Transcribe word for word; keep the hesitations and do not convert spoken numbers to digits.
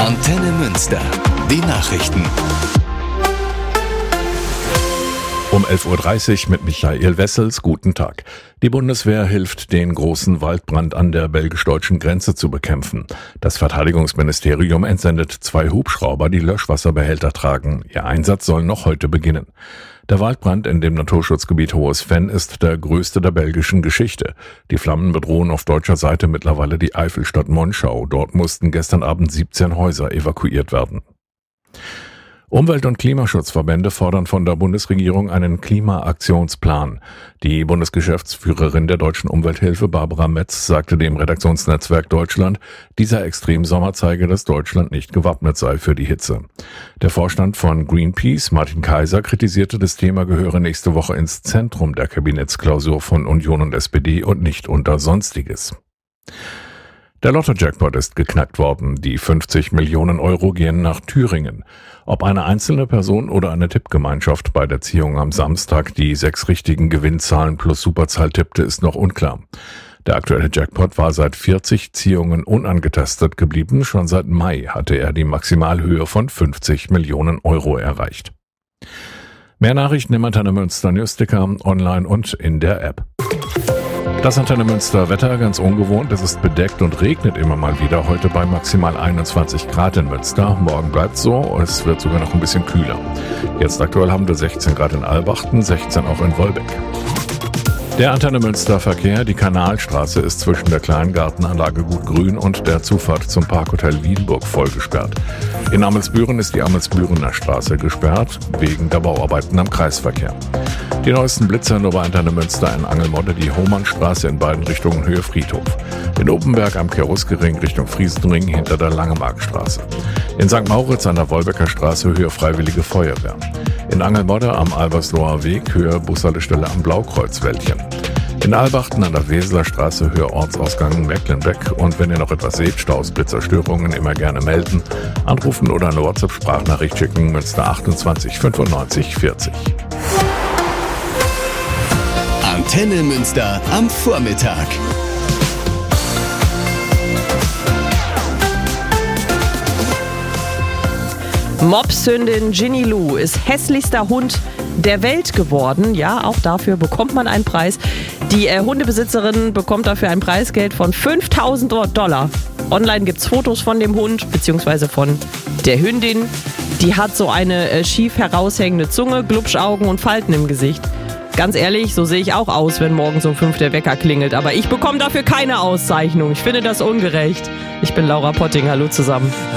Antenne Münster. Die Nachrichten. Um elf Uhr dreißig mit Michael Wessels. Guten Tag. Die Bundeswehr hilft, den großen Waldbrand an der belgisch-deutschen Grenze zu bekämpfen. Das Verteidigungsministerium entsendet zwei Hubschrauber, die Löschwasserbehälter tragen. Ihr Einsatz soll noch heute beginnen. Der Waldbrand in dem Naturschutzgebiet Hohes Venn ist der größte der belgischen Geschichte. Die Flammen bedrohen auf deutscher Seite mittlerweile die Eifelstadt Monschau. Dort mussten gestern Abend siebzehn Häuser evakuiert werden. Umwelt- und Klimaschutzverbände fordern von der Bundesregierung einen Klimaaktionsplan. Die Bundesgeschäftsführerin der Deutschen Umwelthilfe, Barbara Metz, sagte dem Redaktionsnetzwerk Deutschland, dieser Extremsommer zeige, dass Deutschland nicht gewappnet sei für die Hitze. Der Vorstand von Greenpeace, Martin Kaiser, kritisierte, das Thema gehöre nächste Woche ins Zentrum der Kabinettsklausur von Union und S P D und nicht unter Sonstiges. Der Lotto-Jackpot ist geknackt worden. Die fünfzig Millionen Euro gehen nach Thüringen. Ob eine einzelne Person oder eine Tippgemeinschaft bei der Ziehung am Samstag die sechs richtigen Gewinnzahlen plus Superzahl tippte, ist noch unklar. Der aktuelle Jackpot war seit vierzig Ziehungen unangetastet geblieben. Schon seit Mai hatte er die Maximalhöhe von fünfzig Millionen Euro erreicht. Mehr Nachrichten im Antenne Münster Newsticker, online und in der App. Das Antenne Münster Wetter, ganz ungewohnt. Es ist bedeckt und regnet immer mal wieder. Heute bei maximal einundzwanzig Grad in Münster. Morgen bleibt so. Es wird sogar noch ein bisschen kühler. Jetzt aktuell haben wir sechzehn Grad in Albachten, sechzehn auch in Wolbeck. Der Antenne Münster Verkehr. Die Kanalstraße ist zwischen der kleinen Gartenanlage Gut Grün und der Zufahrt zum Parkhotel Wiedenburg voll gesperrt. In Amelsbüren ist die Amelsbürener Straße gesperrt, wegen der Bauarbeiten am Kreisverkehr. Die neuesten Blitzer nur bei Antenne Münster in Angelmodde, die Homannstraße in beiden Richtungen Höhe Friedhof. In Openberg am Cherusgering Richtung Friesenring hinter der Langemarkstraße. In Sankt Mauritz an der Wolbecker Straße Höhe Freiwillige Feuerwehr. In Angelmodde am Albersloher Weg Höhe Bushaltestelle am Blaukreuzwäldchen. In Albachten an der Weseler Straße Höhe Ortsausgang Mecklenbeck. Und wenn ihr noch etwas seht, Staus, Blitzer, Störungen, immer gerne melden. Anrufen oder eine WhatsApp-Sprachnachricht schicken. Münster achtundzwanzig fünfundneunzig vierzig. Antenne Münster am Vormittag. Mopshündin Ginny Lou ist hässlichster Hund der Welt geworden. Ja, auch dafür bekommt man einen Preis. Die äh, Hundebesitzerin bekommt dafür ein Preisgeld von fünftausend Dollar. Online gibt's Fotos von dem Hund bzw. von der Hündin. Die hat so eine äh, schief heraushängende Zunge, Glubschaugen und Falten im Gesicht. Ganz ehrlich, so sehe ich auch aus, wenn morgens um fünf der Wecker klingelt. Aber ich bekomme dafür keine Auszeichnung. Ich finde das ungerecht. Ich bin Laura Potting. Hallo zusammen.